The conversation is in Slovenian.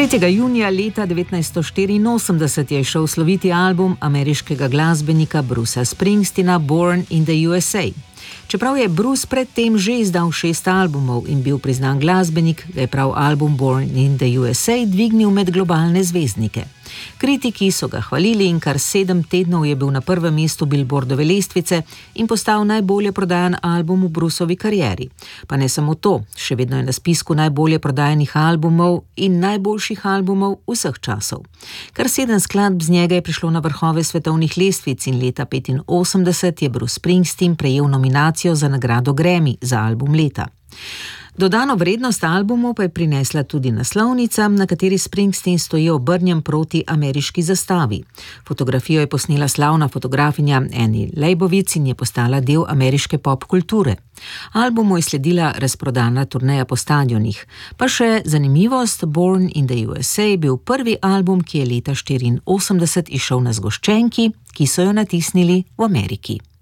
3. junija leta 1984 je izšel sloviti album ameriškega glasbenika Brucea Springsteena Born in the USA. Čeprav je Bruce predtem že izdal 6 albumov in bil priznan glasbenik, ga je prav album Born in the USA dvignil med globalne zvezdnike. Kritiki so ga hvalili in kar 7 tednov je bil na prvem mestu Billboardove lestvice in postal najbolje prodajan album v Bruceovi karieri. Pa ne samo to, še vedno je na spisku najbolje prodajanih albumov in najboljših albumov vseh časov. Kar 7 skladb z njega je prišlo na vrhove svetovnih lestvic in leta 1985 je Bruce Springsteen prejel nominacijo za nagrado Grammy za album leta. Dodano vrednost albumov pa je prinesla tudi naslovnica, na kateri Springsteen stoji obrnjen proti ameriški zastavi. Fotografijo je posnela slavna fotografinja Annie Leibovitz in je postala del ameriške pop kulture. Albumu je sledila razprodana turneja po stadionih. Pa še zanimivost, Born in the USA je bil prvi album, ki je leta 1984 izšel na zgoščenki, ki so jo natisnili v Ameriki.